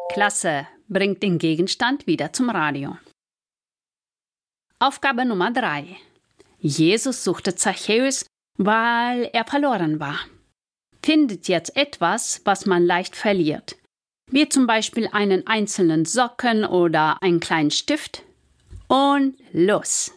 Klasse, bringt den Gegenstand wieder zum Radio. Aufgabe Nummer 3. Jesus suchte Zachäus, weil er verloren war. Findet jetzt etwas, was man leicht verliert, wie zum Beispiel einen einzelnen Socken oder einen kleinen Stift. Und los!